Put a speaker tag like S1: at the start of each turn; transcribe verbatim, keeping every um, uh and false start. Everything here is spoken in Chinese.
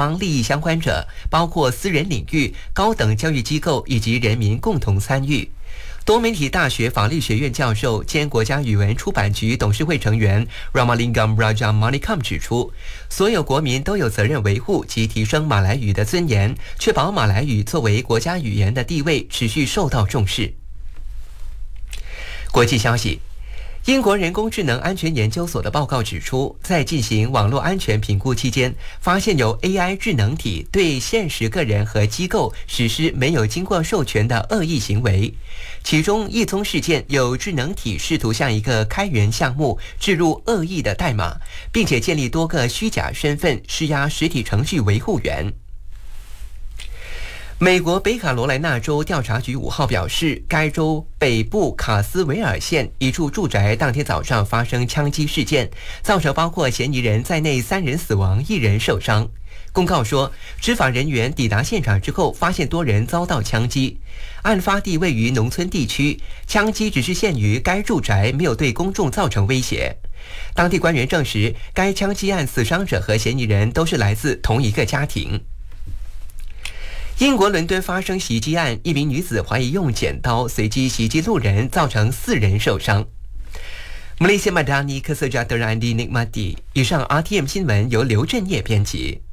S1: 方利益相关者，包括私人领域、高等教育机构以及人民共同参与。多媒体大学法律学院教授兼国家语文出版局董事会成员 Ramalingam Rajamanikam 指出，所有国民都有责任维护及提升马来语的尊严，确保马来语作为国家语言的地位持续受到重视。国际消息，英国人工智能安全研究所的报告指出，在进行网络安全评估期间，发现有 A I 智能体对现实个人和机构实施没有经过授权的恶意行为。其中一宗事件有智能体试图向一个开源项目置入恶意的代码，并且建立多个虚假身份施压实体程序维护员。美国北卡罗来纳州调查局五号表示，该州北部卡斯维尔县一处住宅当天早上发生枪击事件，造成包括嫌疑人在内三人死亡，一人受伤。公告说，执法人员抵达现场之后，发现多人遭到枪击。案发地位于农村地区，枪击只是限于该住宅，没有对公众造成威胁。当地官员证实，该枪击案死伤者和嫌疑人都是来自同一个家庭。英国伦敦发生袭击案，一名女子怀疑用剪刀随机袭击路人，造成四人受伤。马来西亚马达尼克瑟加德兰迪尼马蒂。以上 R T M 新闻由刘振业编辑。